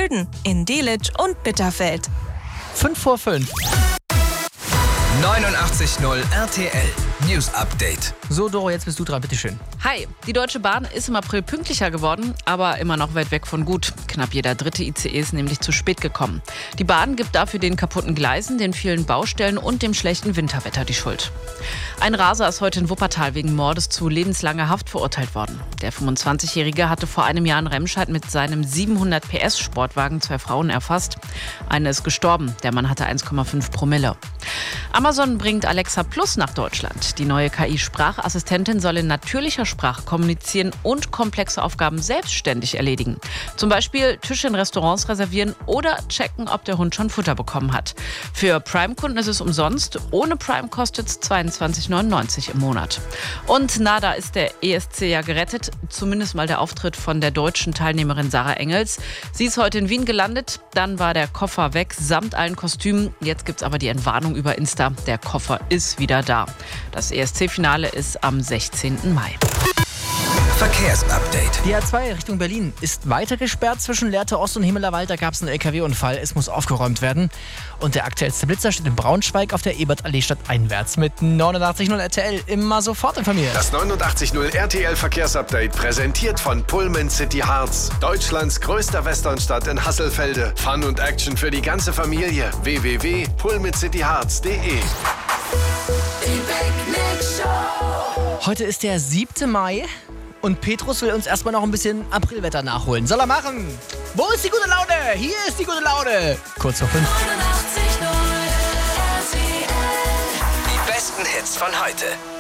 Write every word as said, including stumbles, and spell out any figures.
Gröden, in Delitzsch und Bitterfeld. fünf vor fünf. neunundachtzig Komma null R T L News Update. So, Doro, jetzt bist du dran, bitteschön. Hi, die Deutsche Bahn ist im April pünktlicher geworden, aber immer noch weit weg von gut. Knapp jeder dritte I C E ist nämlich zu spät gekommen. Die Bahn gibt dafür den kaputten Gleisen, den vielen Baustellen und dem schlechten Winterwetter die Schuld. Ein Raser ist heute in Wuppertal wegen Mordes zu lebenslanger Haft verurteilt worden. Der fünfundzwanzigjährige hatte vor einem Jahr in Remscheid mit seinem siebenhundert P S Sportwagen zwei Frauen erfasst. Eine ist gestorben, der Mann hatte eins Komma fünf Promille. Amazon bringt Alexa Plus nach Deutschland. Die neue K I-Sprachassistentin soll in natürlicher Sprache kommunizieren und komplexe Aufgaben selbstständig erledigen. Zum Beispiel Tische in Restaurants reservieren oder checken, ob der Hund schon Futter bekommen hat. Für Prime-Kunden ist es umsonst. Ohne Prime kostet es zweiundzwanzig neunundneunzig im Monat. Und na, da ist der E S C ja gerettet. Zumindest mal der Auftritt von der deutschen Teilnehmerin Sarah Engels. Sie ist heute in Wien gelandet. Dann war der Koffer weg, samt allen Kostümen. Jetzt gibt's aber die Entwarnung über Insta. Der Koffer ist wieder da. Das E S C-Finale ist am sechzehnten Mai. Verkehrsupdate. Die A zwei Richtung Berlin ist weiter gesperrt. Zwischen Lehrte Ost und Himmelerwald, da gab es einen L K W-Unfall. Es muss aufgeräumt werden. Und der aktuellste Blitzer steht in Braunschweig auf der Ebertallee stadteinwärts mit neunundachtzig Komma null R T L. Immer sofort informiert. Das neunundachtzig Komma null R T L Verkehrsupdate präsentiert von Pullman City Harz. Deutschlands größter Westernstadt in Hasselfelde. Fun und Action für die ganze Familie. w w w punkt pullman city harz punkt de. Heute ist der siebte Mai. Und Petrus will uns erstmal noch ein bisschen Aprilwetter nachholen. Soll er machen? Wo ist die gute Laune? Hier ist die gute Laune. Kurz vor fünf. Die besten Hits von heute.